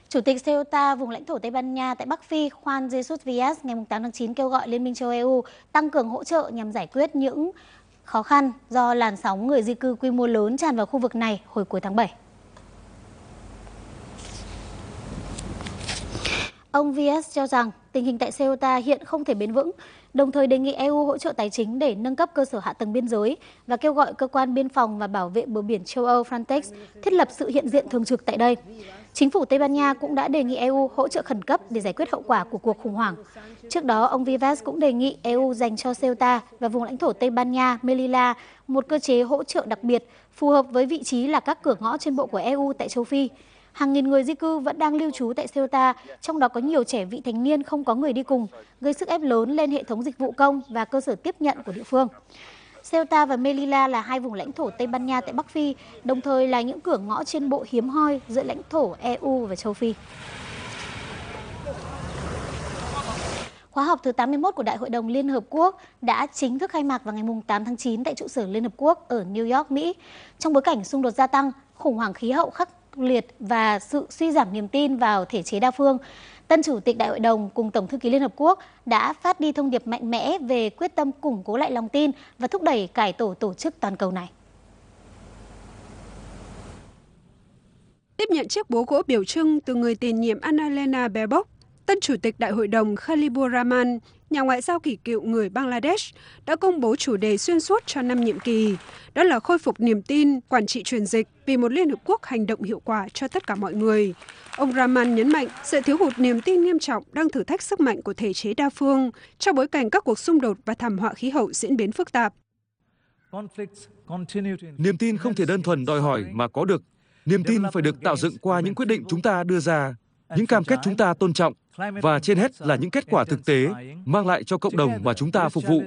Chủ tịch Ceuta, vùng lãnh thổ Tây Ban Nha tại Bắc Phi, Juan Jesus Vaz ngày 8 tháng 9 kêu gọi Liên minh châu EU tăng cường hỗ trợ nhằm giải quyết những khó khăn do làn sóng người di cư quy mô lớn tràn vào khu vực này hồi cuối tháng 7. Ông Vaz cho rằng tình hình tại Ceuta hiện không thể bền vững, đồng thời đề nghị EU hỗ trợ tài chính để nâng cấp cơ sở hạ tầng biên giới và kêu gọi cơ quan biên phòng và bảo vệ bờ biển châu Âu Frontex thiết lập sự hiện diện thường trực tại đây. Chính phủ Tây Ban Nha cũng đã đề nghị EU hỗ trợ khẩn cấp để giải quyết hậu quả của cuộc khủng hoảng. Trước đó, ông Vivas cũng đề nghị EU dành cho Ceuta và vùng lãnh thổ Tây Ban Nha, Melilla một cơ chế hỗ trợ đặc biệt phù hợp với vị trí là các cửa ngõ trên bộ của EU tại châu Phi. Hàng nghìn người di cư vẫn đang lưu trú tại Ceuta, trong đó có nhiều trẻ vị thành niên không có người đi cùng, gây sức ép lớn lên hệ thống dịch vụ công và cơ sở tiếp nhận của địa phương. Ceuta và Melilla là hai vùng lãnh thổ Tây Ban Nha tại Bắc Phi, đồng thời là những cửa ngõ trên bộ hiếm hoi giữa lãnh thổ EU và châu Phi. Khóa họp thứ 81 của Đại hội đồng Liên Hợp Quốc đã chính thức khai mạc vào ngày 8 tháng 9 tại trụ sở Liên Hợp Quốc ở New York, Mỹ. Trong bối cảnh xung đột gia tăng, khủng hoảng khí hậu khắc liệt và sự suy giảm niềm tin vào thể chế đa phương, tân chủ tịch Đại hội đồng cùng Tổng thư ký Liên Hợp Quốc đã phát đi thông điệp mạnh mẽ về quyết tâm củng cố lại lòng tin và thúc đẩy cải tổ tổ chức toàn cầu này. Tiếp nhận chiếc bố gỗ biểu trưng từ người tiền nhiệm Annalena Baerbock, tân chủ tịch Đại hội đồng Khalibur Rahman, nhà ngoại giao kỳ cựu người Bangladesh, đã công bố chủ đề xuyên suốt cho năm nhiệm kỳ, đó là khôi phục niềm tin, quản trị truyền dịch vì một Liên Hợp Quốc hành động hiệu quả cho tất cả mọi người. Ông Rahman nhấn mạnh sự thiếu hụt niềm tin nghiêm trọng đang thử thách sức mạnh của thể chế đa phương trong bối cảnh các cuộc xung đột và thảm họa khí hậu diễn biến phức tạp. Niềm tin không thể đơn thuần đòi hỏi mà có được. Niềm tin phải được tạo dựng qua những quyết định chúng ta đưa ra, những cam kết chúng ta tôn trọng, và trên hết là những kết quả thực tế mang lại cho cộng đồng mà chúng ta phục vụ.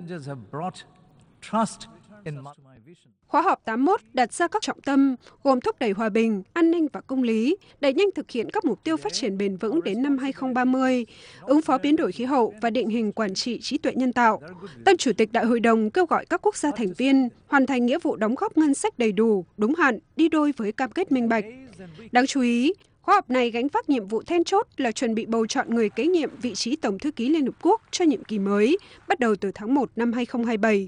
Khóa họp 81 đặt ra các trọng tâm gồm thúc đẩy hòa bình, an ninh và công lý, đẩy nhanh thực hiện các mục tiêu phát triển bền vững đến năm 2030, ứng phó biến đổi khí hậu và định hình quản trị trí tuệ nhân tạo. Tân chủ tịch Đại hội đồng kêu gọi các quốc gia thành viên hoàn thành nghĩa vụ đóng góp ngân sách đầy đủ, đúng hạn, đi đôi với cam kết minh bạch. Đáng chú ý, khóa họp này gánh vác nhiệm vụ then chốt là chuẩn bị bầu chọn người kế nhiệm vị trí Tổng thư ký Liên Hợp Quốc cho nhiệm kỳ mới, bắt đầu từ tháng 1 năm 2027.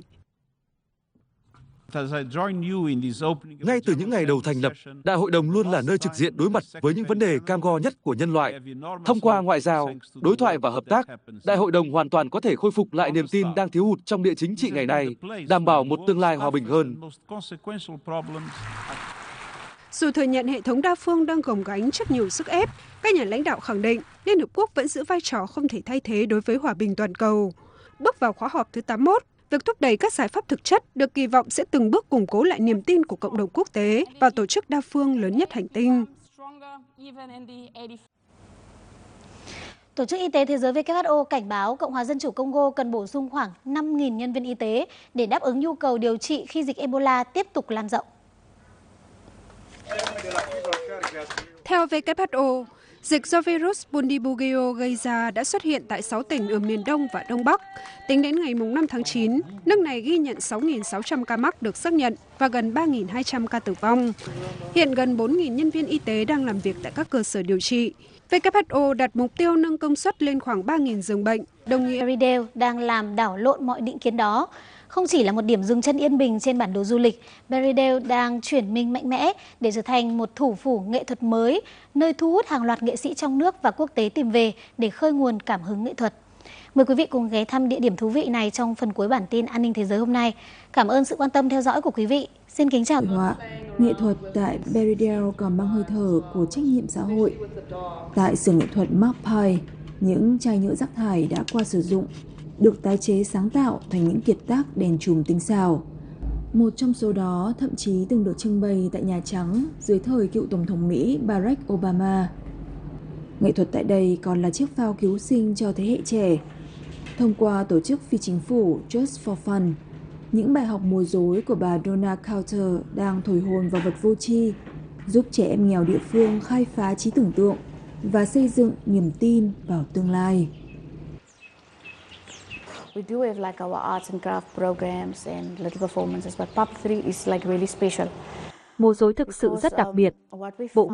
Ngay từ những ngày đầu thành lập, Đại hội đồng luôn là nơi trực diện đối mặt với những vấn đề cam go nhất của nhân loại. Thông qua ngoại giao, đối thoại và hợp tác, Đại hội đồng hoàn toàn có thể khôi phục lại niềm tin đang thiếu hụt trong địa chính trị ngày nay, đảm bảo một tương lai hòa bình hơn. Dù thừa nhận hệ thống đa phương đang gồng gánh trước nhiều sức ép, các nhà lãnh đạo khẳng định Liên Hợp Quốc vẫn giữ vai trò không thể thay thế đối với hòa bình toàn cầu. Bước vào khóa họp thứ 81, việc thúc đẩy các giải pháp thực chất được kỳ vọng sẽ từng bước củng cố lại niềm tin của cộng đồng quốc tế vào tổ chức đa phương lớn nhất hành tinh. Tổ chức Y tế Thế giới WHO cảnh báo Cộng hòa Dân chủ Congo cần bổ sung khoảng 5.000 nhân viên y tế để đáp ứng nhu cầu điều trị khi dịch Ebola tiếp tục lan rộng. Theo WHO, dịch do virus Bundibugyo gây ra đã xuất hiện tại 6 tỉnh ở miền Đông và Đông Bắc. Tính đến ngày 5 tháng 9, nước này ghi nhận 6.600 ca mắc được xác nhận và gần 3.200 ca tử vong. Hiện gần 4.000 nhân viên y tế đang làm việc tại các cơ sở điều trị. WHO đặt mục tiêu nâng công suất lên khoảng 3.000 giường bệnh. Đồng nghĩa Berrydale đang làm đảo lộn mọi định kiến đó. Không chỉ là một điểm dừng chân yên bình trên bản đồ du lịch, Berrydale đang chuyển mình mạnh mẽ để trở thành một thủ phủ nghệ thuật mới, nơi thu hút hàng loạt nghệ sĩ trong nước và quốc tế tìm về để khơi nguồn cảm hứng nghệ thuật. Mời quý vị cùng ghé thăm địa điểm thú vị này trong phần cuối bản tin An ninh Thế giới hôm nay. Cảm ơn sự quan tâm theo dõi của quý vị. Xin kính chào. Họa, nghệ thuật tại Berrydale còn mang hơi thở của trách nhiệm xã hội. Tại xưởng nghệ thuật Magpie, những chai nhựa rác thải đã qua sử dụng được tái chế sáng tạo thành những kiệt tác đèn chùm tinh xảo. Một trong số đó thậm chí từng được trưng bày tại Nhà Trắng dưới thời cựu Tổng thống Mỹ Barack Obama. Nghệ thuật tại đây còn là chiếc phao cứu sinh cho thế hệ trẻ. Thông qua tổ chức phi chính phủ Just for Fun, những bài học mùa dối của bà Donna Carter đang thổi hồn vào vật vô tri, giúp trẻ em nghèo địa phương khai phá trí tưởng tượng và xây dựng niềm tin vào tương lai. We do have like our arts and craft programs and little performances, but puppetry is like really special. Múa rối thực sự rất đặc biệt. Bộ